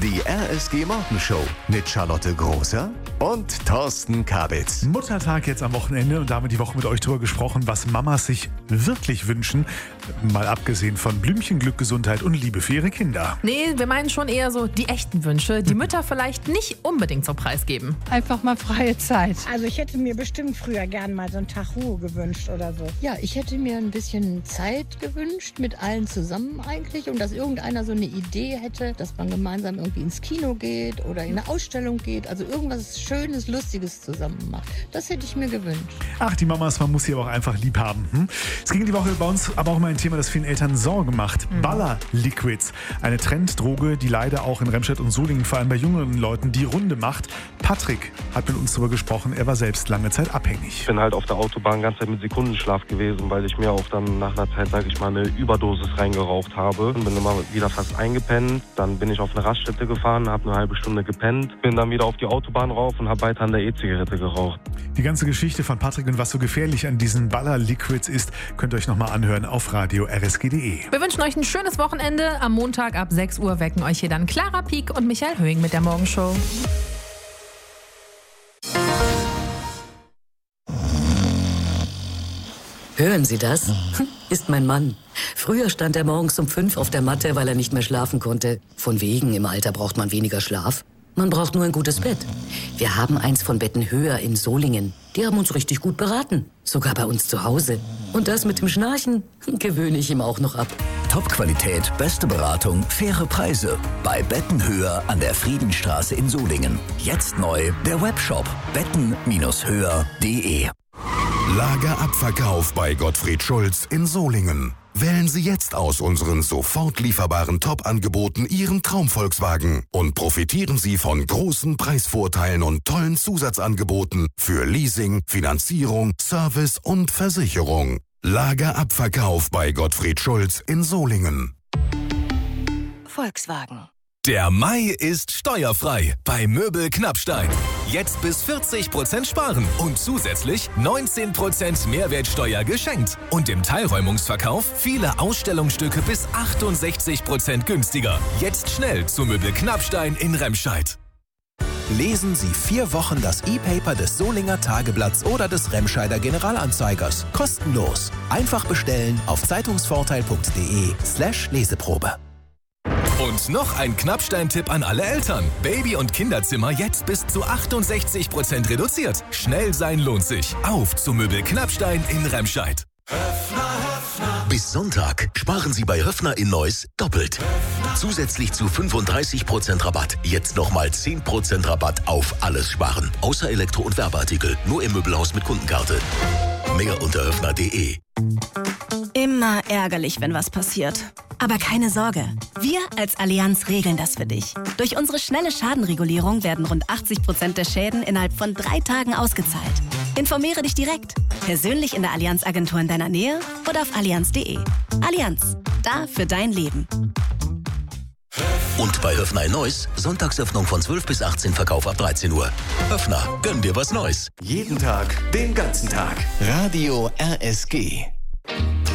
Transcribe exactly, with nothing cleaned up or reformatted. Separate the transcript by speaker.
Speaker 1: Die R S G Morgenshow mit Charlotte Großer und Thorsten Kabitz.
Speaker 2: Muttertag jetzt am Wochenende und da haben wir die Woche mit euch drüber gesprochen, was Mamas sich wirklich wünschen. Mal abgesehen von Blümchen, Glück, Gesundheit und Liebe für ihre Kinder.
Speaker 3: Nee, wir meinen schon eher so die echten Wünsche, die Mütter vielleicht nicht unbedingt so preisgeben.
Speaker 4: Einfach mal freie Zeit.
Speaker 5: Also ich hätte mir bestimmt früher gern mal so einen Tag Ruhe gewünscht oder so.
Speaker 6: Ja, ich hätte mir ein bisschen Zeit gewünscht, mit allen zusammen eigentlich. Und dass irgendeiner so eine Idee hätte, dass man gemeinsam irgendwie ins Kino geht oder in eine Ausstellung geht. Also irgendwas Schönes, Lustiges zusammen macht. Das hätte ich mir gewünscht.
Speaker 2: Ach, die Mamas, man muss sie aber auch einfach lieb haben. Hm? Es ging die Woche bei uns aber auch mal ein Thema, das vielen Eltern Sorge macht. Mhm. Baller-Liquids. Eine Trenddroge, die leider auch in Remscheid und Solingen, vor allem bei jüngeren Leuten, die Runde macht. Patrick hat mit uns darüber gesprochen. Er war selbst lange Zeit abhängig.
Speaker 7: Ich bin halt auf der Autobahn die ganze Zeit mit Sekundenschlaf gewesen, weil ich mir auch dann nach einer Zeit, sage ich mal, eine Überdosis reingeraucht habe. Bin immer wieder fast eingepennt. Dann bin ich auf eine Raststätte gefahren, habe eine halbe Stunde gepennt. Bin dann wieder auf die Autobahn rauf und habe weiter an der E-Zigarette geraucht.
Speaker 2: Die ganze Geschichte von Patrick und was so gefährlich an diesen Baller-Liquids ist, könnt ihr euch nochmal anhören auf radio r s g punkt d e.
Speaker 3: Wir wünschen euch ein schönes Wochenende. Am Montag ab sechs Uhr wecken euch hier dann Clara Pieck und Michael Höhing mit der Morgenshow.
Speaker 8: Hören Sie das? Ist mein Mann. Früher stand er morgens um fünf auf der Matte, weil er nicht mehr schlafen konnte. Von wegen, im Alter braucht man weniger Schlaf. Man braucht nur ein gutes Bett. Wir haben eins von Betten höher in Solingen. Die haben uns richtig gut beraten. Sogar bei uns zu Hause. Und das mit dem Schnarchen gewöhne ich ihm auch noch ab.
Speaker 1: Top-Qualität, beste Beratung, faire Preise. Bei Bettenhöher an der Friedenstraße in Solingen. Jetzt neu der Webshop betten höher punkt d e.
Speaker 9: Lagerabverkauf bei Gottfried Schulz in Solingen. Wählen Sie jetzt aus unseren sofort lieferbaren Top-Angeboten Ihren Traum-Volkswagen und profitieren Sie von großen Preisvorteilen und tollen Zusatzangeboten für Leasing, Finanzierung, Service und Versicherung. Lagerabverkauf bei Gottfried Schulz in Solingen.
Speaker 10: Volkswagen.
Speaker 11: Der Mai ist steuerfrei bei Möbel Knappstein. Jetzt bis vierzig Prozent sparen und zusätzlich neunzehn Prozent Mehrwertsteuer geschenkt. Und im Teilräumungsverkauf viele Ausstellungsstücke bis achtundsechzig Prozent günstiger. Jetzt schnell zu Möbel Knappstein in Remscheid.
Speaker 12: Lesen Sie vier Wochen das E-Paper des Solinger Tageblatts oder des Remscheider Generalanzeigers. Kostenlos. Einfach bestellen auf zeitungsvorteil punkt d e slash Leseprobe.
Speaker 11: Und noch ein Knappstein-Tipp an alle Eltern. Baby- und Kinderzimmer jetzt bis zu achtundsechzig Prozent reduziert. Schnell sein lohnt sich. Auf zu Möbel Knappstein in Remscheid.
Speaker 13: Bis Sonntag sparen Sie bei Höffner in Neuss doppelt. Zusätzlich zu fünfunddreißig Prozent Rabatt. Jetzt nochmal zehn Prozent Rabatt auf alles sparen. Außer Elektro- und Werbeartikel. Nur im Möbelhaus mit Kundenkarte. Mehr unter höffner punkt d e.
Speaker 10: Immer ärgerlich, wenn was passiert. Aber keine Sorge, wir als Allianz regeln das für dich. Durch unsere schnelle Schadenregulierung werden rund achtzig Prozent der Schäden innerhalb von drei Tagen ausgezahlt. Informiere dich direkt, persönlich in der Allianz-Agentur in deiner Nähe oder auf allianz punkt d e. Allianz, da für dein Leben.
Speaker 13: Und bei Höffner in Neuss, Sonntagsöffnung von zwölf bis achtzehn, Verkauf ab dreizehn Uhr. Höffner, gönn dir was Neues.
Speaker 1: Jeden Tag, den ganzen Tag. Radio R S G.